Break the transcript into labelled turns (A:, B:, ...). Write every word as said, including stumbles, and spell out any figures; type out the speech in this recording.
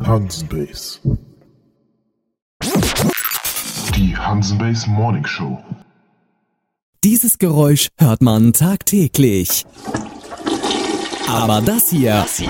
A: Hansenbase. Die Hansenbase Morning Show.
B: Dieses Geräusch hört man tagtäglich. Aber das hier